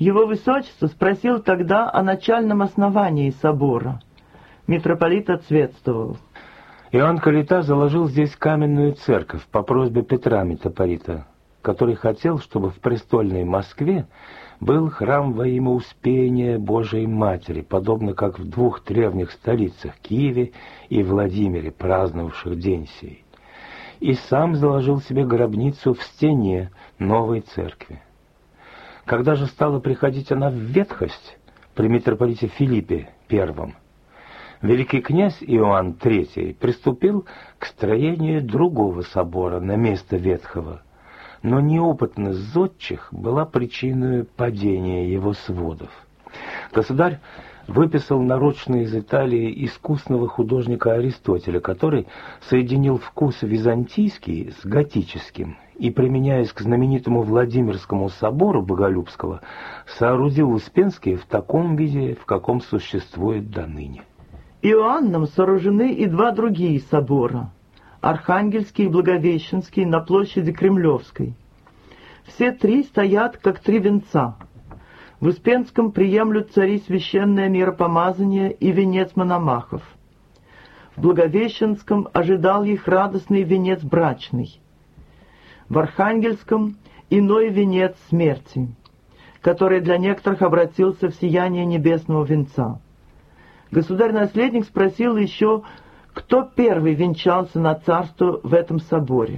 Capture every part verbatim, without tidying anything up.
Его Высочество спросил тогда о начальном основании собора. Митрополит ответствовал: Иоанн Калита заложил здесь каменную церковь по просьбе Петра Митрополита, который хотел, чтобы в престольной Москве был храм во имя Успения Божией Матери, подобно как в двух древних столицах Киеве и Владимире, праздновавших день сей. И сам заложил себе гробницу в стене новой церкви. Когда же стала приходить она в ветхость при митрополите Филиппе Первом, великий князь Иоанн Третий приступил к строению другого собора на место ветхого, но неопытность зодчих была причиной падения его сводов. Государь выписал нарочно из Италии искусного художника Аристотеля, который соединил вкус византийский с готическим и, применяясь к знаменитому Владимирскому собору Боголюбского, соорудил Успенский в таком виде, в каком существует до ныне. Иоанном сооружены и два другие собора – Архангельский и Благовещенский на площади Кремлевской. Все три стоят, как три венца. В Успенском приемлют цари священное миропомазание и венец мономахов. В Благовещенском ожидал их радостный венец брачный. В Архангельском иной венец смерти, который для некоторых обратился в сияние небесного венца. Государь-наследник спросил еще, кто первый венчался на царство в этом соборе.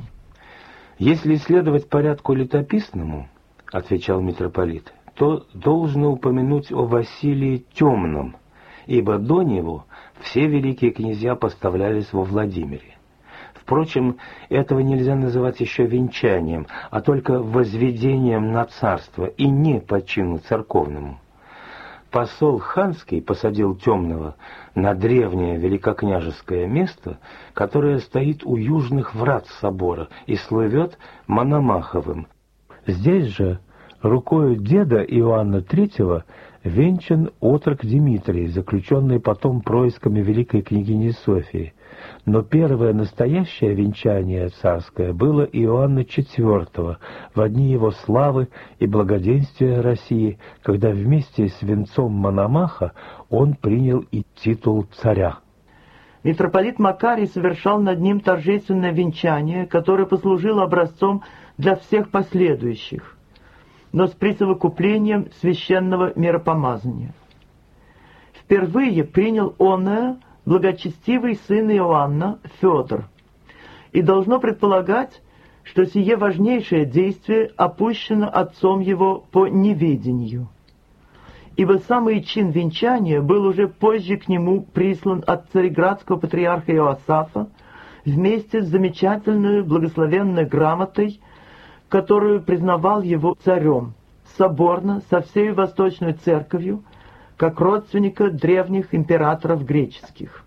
«Если следовать порядку летописному, — отвечал митрополит, — то должно упомянуть о Василии Темном, ибо до него все великие князья поставлялись во Владимире. Впрочем, этого нельзя называть еще венчанием, а только возведением на царство, и не по чину церковному. Посол ханский посадил Темного на древнее великокняжеское место, которое стоит у южных врат собора и слывет Мономаховым. Здесь же рукою деда Иоанна Третьего венчан отрок Дмитрий, заключенный потом происками великой княгини Софии. Но первое настоящее венчание царское было Иоанна Четвертого в дни его славы и благоденствия России, когда вместе с венцом Мономаха он принял и титул царя. Митрополит Макарий совершал над ним торжественное венчание, которое послужило образцом для всех последующих, но с присовокуплением священного миропомазания. Впервые принял оное благочестивый сын Иоанна Федор, и должно предполагать, что сие важнейшее действие опущено отцом его по неведению, ибо самый чин венчания был уже позже к нему прислан от цареградского патриарха Иоасафа вместе с замечательной благословенной грамотой, которую признавал его царем, соборно со всей Восточной Церковью, как родственника древних императоров греческих.